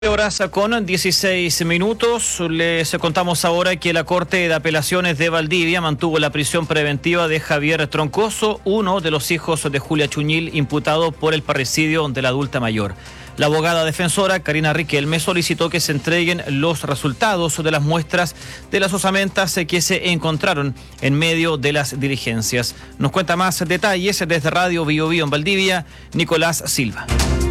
Horas con 16 minutos. Les contamos ahora que la Corte de Apelaciones de Valdivia mantuvo la prisión preventiva de Javier Troncoso, uno de los hijos de Julia Chuñil, imputado por el parricidio de la adulta mayor. La abogada defensora Karina Riquelme solicitó que se entreguen los resultados de las muestras de las osamentas que se encontraron en medio de las diligencias. Nos cuenta más detalles desde Radio Bio Bio en Valdivia, Nicolás Silva.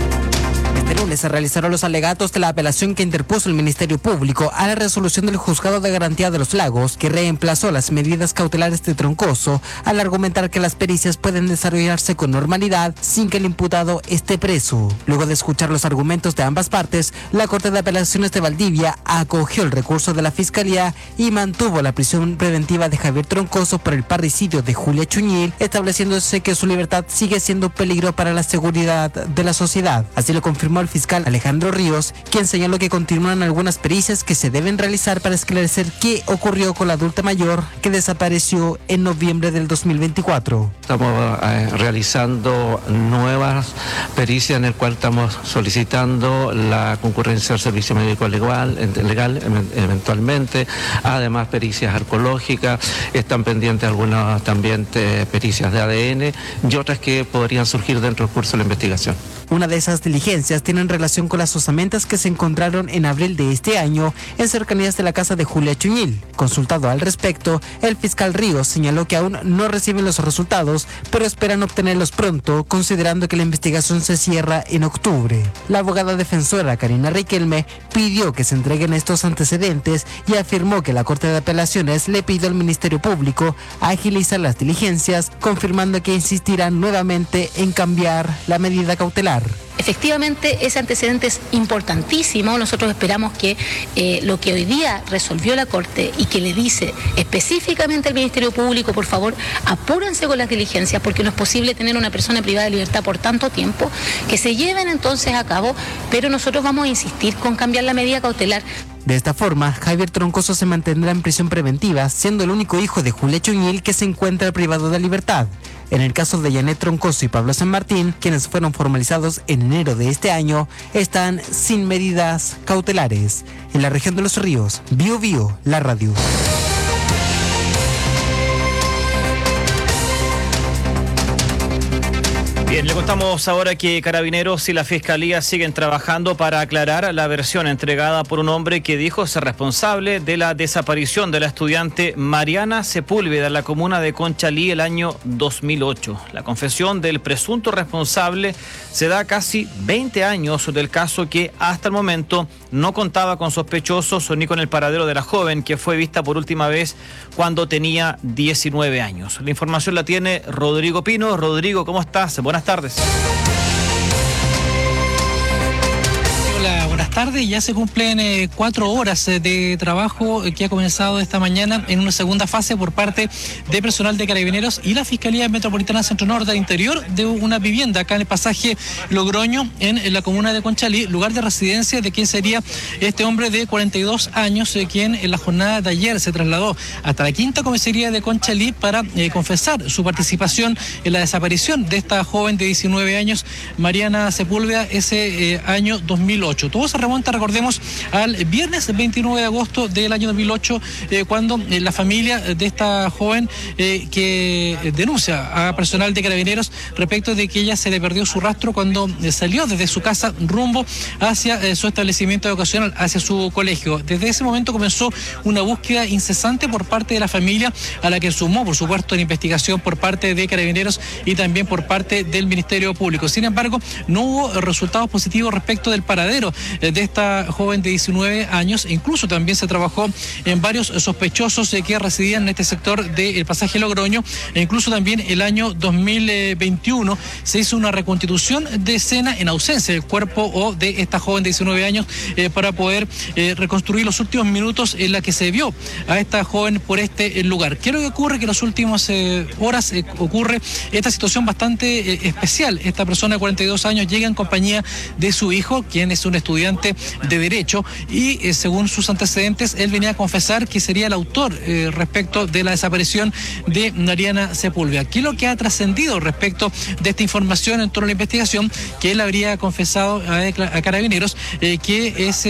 Este lunes se realizaron los alegatos de la apelación que interpuso el Ministerio Público a la resolución del Juzgado de Garantía de los Lagos, que reemplazó las medidas cautelares de Troncoso al argumentar que las pericias pueden desarrollarse con normalidad sin que el imputado esté preso. Luego de escuchar los argumentos de ambas partes, la Corte de Apelaciones de Valdivia acogió el recurso de la Fiscalía y mantuvo la prisión preventiva de Javier Troncoso por el parricidio de Julia Chuñil, estableciéndose que su libertad sigue siendo peligro para la seguridad de la sociedad. Así lo confirmó el fiscal Alejandro Ríos, quien señaló que continúan algunas pericias que se deben realizar para esclarecer qué ocurrió con la adulta mayor que desapareció en noviembre del 2024. Estamos realizando nuevas pericias en el cual estamos solicitando la concurrencia del servicio médico legal eventualmente, además pericias arqueológicas, están pendientes algunas también pericias de ADN y otras que podrían surgir dentro del curso de la investigación. Una de esas diligencias tiene relación con las osamentas que se encontraron en abril de este año en cercanías de la casa de Julia Chuñil. Consultado al respecto, el fiscal Ríos señaló que aún no reciben los resultados, pero esperan obtenerlos pronto, considerando que la investigación se cierra en octubre. La abogada defensora Karina Riquelme pidió que se entreguen estos antecedentes y afirmó que la Corte de Apelaciones le pidió al Ministerio Público agilizar las diligencias, confirmando que insistirán nuevamente en cambiar la medida cautelar. Efectivamente, ese antecedente es importantísimo. Nosotros esperamos que lo que hoy día resolvió la Corte y que le dice específicamente al Ministerio Público, por favor, apúrense con las diligencias, porque no es posible tener una persona privada de libertad por tanto tiempo, que se lleven entonces a cabo, pero nosotros vamos a insistir con cambiar la medida cautelar. De esta forma, Javier Troncoso se mantendrá en prisión preventiva, siendo el único hijo de Julia Chuñil que se encuentra privado de libertad. En el caso de Janet Troncoso y Pablo San Martín, quienes fueron formalizados en enero de este año, están sin medidas cautelares. En la región de Los Ríos, Bio Bio, la radio. Bien, le contamos ahora que Carabineros y la Fiscalía siguen trabajando para aclarar la versión entregada por un hombre que dijo ser responsable de la desaparición de la estudiante Mariana Sepúlveda en la comuna de Conchalí el año 2008. La confesión del presunto responsable se da casi 20 años del caso, que hasta el momento no contaba con sospechosos ni con el paradero de la joven, que fue vista por última vez cuando tenía 19 años. La información la tiene Rodrigo Pino. Rodrigo, ¿cómo estás? Buenas tardes. Hola, buenas tardes. Ya se cumplen 4 horas de trabajo que ha comenzado esta mañana en una segunda fase por parte de personal de Carabineros y la Fiscalía Metropolitana Centro Norte, al interior de una vivienda acá en el pasaje Logroño, en la comuna de Conchalí, lugar de residencia de quien sería este hombre de 42 años, quien en la jornada de ayer se trasladó hasta la quinta comisaría de Conchalí para confesar su participación en la desaparición de esta joven de 19 años, Mariana Sepúlveda, ese año 2008. Todo se remonta, recordemos, al viernes 29 de agosto del año 2008, cuando la familia de esta joven que denuncia a personal de Carabineros respecto de que ella se le perdió su rastro cuando salió desde su casa rumbo hacia su establecimiento educacional, hacia su colegio. Desde ese momento comenzó una búsqueda incesante por parte de la familia, a la que sumó, por supuesto, la investigación por parte de Carabineros y también por parte del Ministerio Público. Sin embargo, no hubo resultados positivos respecto del paradero de esta joven de 19 años. Incluso también se trabajó en varios sospechosos que residían en este sector del pasaje Logroño, e incluso también el año 2021 se hizo una reconstitución de escena en ausencia del cuerpo o de esta joven de 19 años para poder reconstruir los últimos minutos en la que se vio a esta joven por este lugar. ¿Qué es lo que ocurre? Que en las últimas horas ocurre esta situación bastante especial. Esta persona de 42 años llega en compañía de su hijo, quien es un estudiante estudiante de Derecho y según sus antecedentes, él venía a confesar que sería el autor respecto de la desaparición de Mariana Sepúlveda. ¿Qué es lo que ha trascendido respecto de esta información en torno a la investigación? Que él habría confesado a Carabineros que es